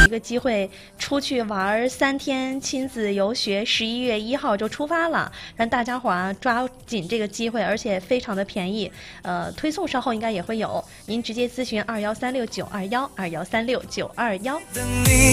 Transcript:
个机会出去玩3天亲子游学，11月1号就出发了，让大家伙儿抓紧这个机会，而且非常的便宜。推送稍后应该也会有，您直接咨询2136-921，2136-921。